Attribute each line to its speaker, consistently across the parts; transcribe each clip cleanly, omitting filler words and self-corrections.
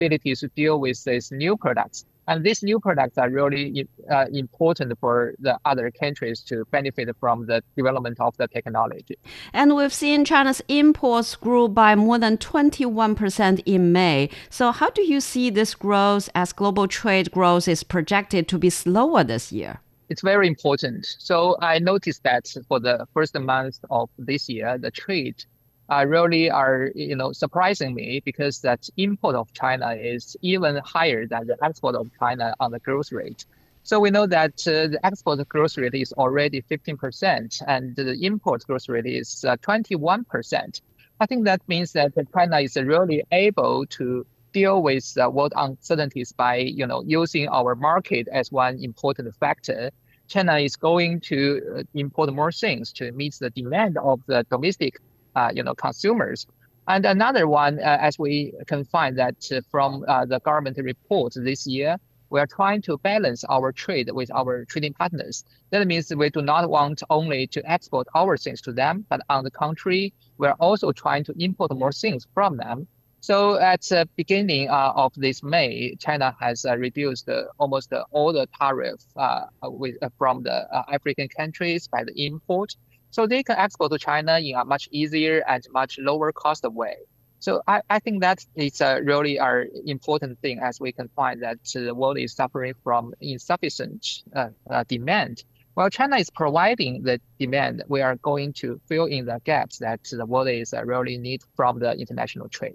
Speaker 1: ability to deal with these new products. And these new products are really important for the other countries to benefit from the development of the technology.
Speaker 2: And we've seen China's imports grew by more than 21% in May. So, how do you see this growth as global trade growth is projected to be slower this year?
Speaker 1: It's very important. So I noticed that for the first month of this year, the trade really are, surprising me because that import of China is even higher than the export of China on the growth rate. So we know that the export growth rate is already 15% and the import growth rate is 21%. I think that means that China is really able to deal with world uncertainties by, using our market as one important factor. China is going to import more things to meet the demand of the domestic, consumers. And another one, as we can find that from the government reports this year, we are trying to balance our trade with our trading partners. That means we do not want only to export our things to them, but on the contrary, we are also trying to import more things from them. So at the beginning of this May, China has reduced almost all the tariff from the African countries by the import. So they can export to China in a much easier and much lower cost way. So I think that it's a really important thing as we can find that the world is suffering from insufficient demand. While China is providing the demand, we are going to fill in the gaps that the world is really need from the international trade.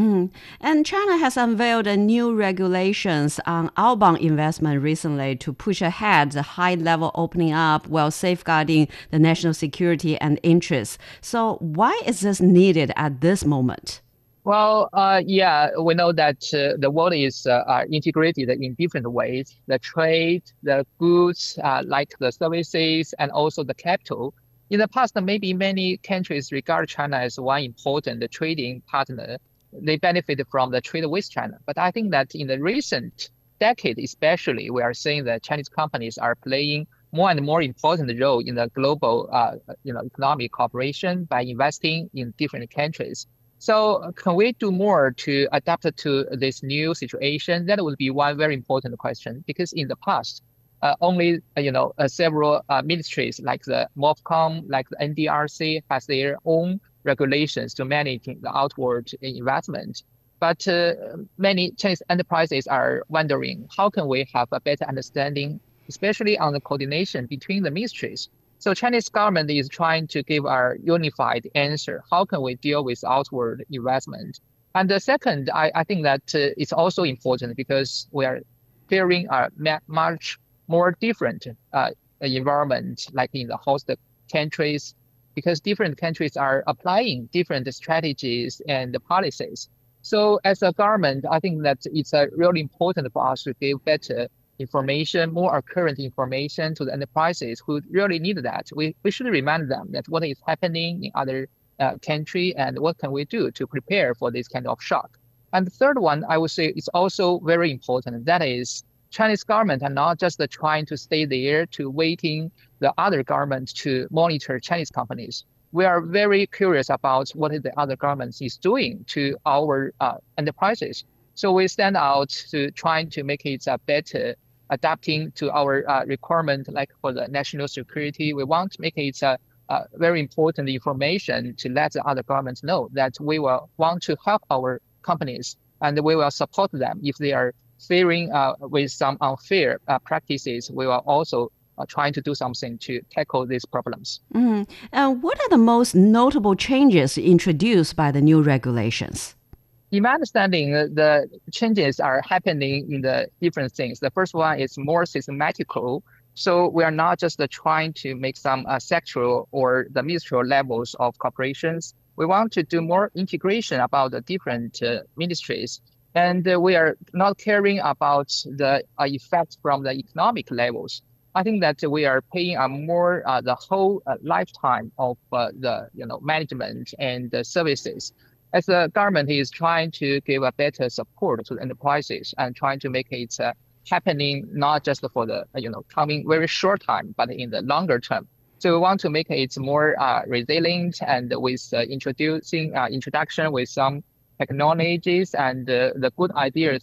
Speaker 2: And China has unveiled a new regulations on outbound investment recently to push ahead the high level opening up while safeguarding the national security and interests. So why is this needed at this moment?
Speaker 1: Well, yeah, we know that the world is integrated in different ways. The trade, the goods, like the services, and also the capital. In the past, maybe many countries regard China as one important trading partner. They benefit from the trade with China. But I think that in the recent decade, especially, we are seeing that Chinese companies are playing more and more important role in the global, economic cooperation by investing in different countries. So can we do more to adapt to this new situation? That would be one very important question because in the past, only several ministries like the MOFCOM, like the NDRC, has their own regulations to manage the outward investment. But many Chinese enterprises are wondering how can we have a better understanding, especially on the coordination between the ministries. So Chinese government is trying to give a unified answer. How can we deal with outward investment? And the second, I think that it's also important because we are fearing a much more different environment, like in the host countries, because different countries are applying different strategies and policies. So as a government, I think that it's really important for us to give better information, more current information to the enterprises who really need that. We should remind them that what is happening in other country and what can we do to prepare for this kind of shock. And the third one, I would say, is also very important. That is, Chinese government are not just trying to stay there to waiting the other government to monitor Chinese companies. We are very curious about what the other governments is doing to our enterprises. So we stand out to trying to make it better adapting to our requirement, like for the national security. We want to make it very important information to let the other governments know that we will want to help our companies and we will support them if they are fearing with some unfair practices. We will also trying to do something to tackle these problems.
Speaker 2: And what are the most notable changes introduced by the new regulations?
Speaker 1: In my understanding, the changes are happening in the different things. The first one is more systematical. So we are not just trying to make some sectoral or the ministerial levels of corporations. We want to do more integration about the different ministries. And we are not caring about the effects from the economic levels. I think that we are paying more the whole lifetime of the management and the services. As the government is trying to give a better support to the enterprises and trying to make it happening not just for the coming very short time, but in the longer term. So we want to make it more resilient and with introduction with some technologies and the good ideas